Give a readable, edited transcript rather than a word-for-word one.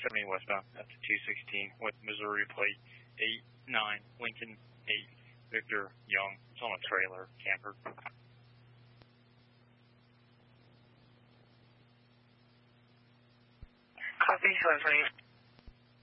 70 westbound at the 216 with Missouri plate 89 Lincoln 8 Victor Young. It's on a trailer camper. Copy, 728.